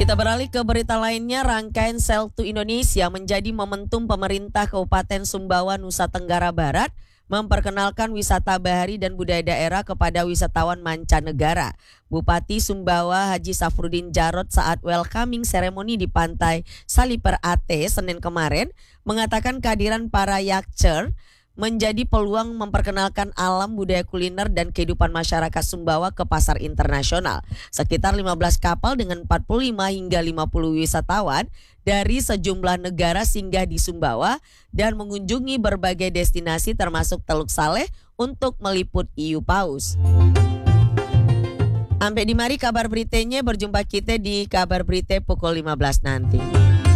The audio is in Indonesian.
Kita beralih ke berita lainnya. Rangkaian Sail to Indonesia menjadi momentum pemerintah Kabupaten Sumbawa, Nusa Tenggara Barat memperkenalkan wisata bahari dan budaya daerah kepada wisatawan mancanegara. Bupati Sumbawa Haji Safruddin Jarot saat welcoming ceremony di Pantai Saliper Ate Senin kemarin mengatakan kehadiran para yachter menjadi peluang memperkenalkan alam, budaya kuliner dan kehidupan masyarakat Sumbawa ke pasar internasional. Sekitar 15 kapal dengan 45 hingga 50 wisatawan dari sejumlah negara singgah di Sumbawa dan mengunjungi berbagai destinasi termasuk Teluk Saleh untuk meliput hiu paus. Sampai di mari kabar beritanya, berjumpa kita di kabar berita pukul 15 nanti.